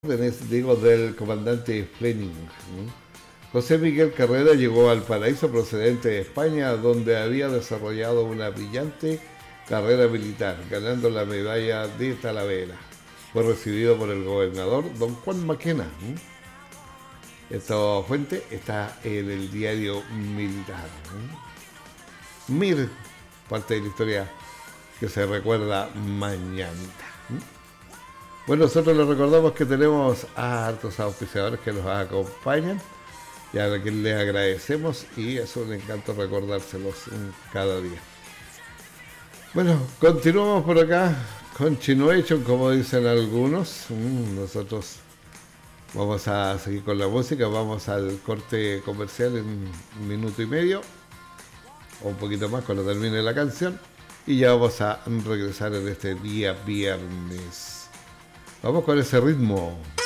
Digo, del comandante Fleming. José Miguel Carrera llegó al paraíso procedente de España, donde había desarrollado una brillante carrera militar, ganando la medalla de Talavera. Fue recibido por el gobernador don Juan Maquena. Esta fuente está en el diario militar. Mir, parte de la historia que se recuerda mañanita. Bueno, nosotros les recordamos que tenemos a hartos auspiciadores que nos acompañan y a quienes les agradecemos, y es un encanto recordárselos cada día. Bueno, continuamos por acá con Continuation, como dicen algunos. Nosotros vamos a seguir con la música, vamos al corte comercial en 1 minuto y medio, o un poquito más cuando termine la canción, y ya vamos a regresar en este día viernes. Vamos con ese ritmo.